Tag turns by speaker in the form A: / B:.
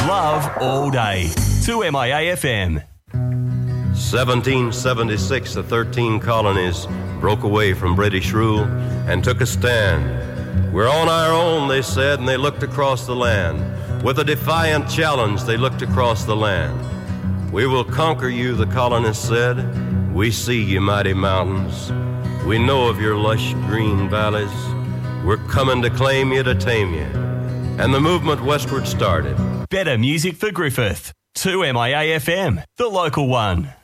A: love all day. 2MIA FM.
B: 1776, the 13 colonies broke away from British rule and took a stand. We're on our own, they said, and they looked across the land. With a defiant challenge, they looked across the land. We will conquer you, the colonists said. We see you mighty mountains. We know of your lush green valleys. We're coming to claim you, to tame you. And the movement westward started.
A: Better music for Griffith. 2MIA FM, the local one.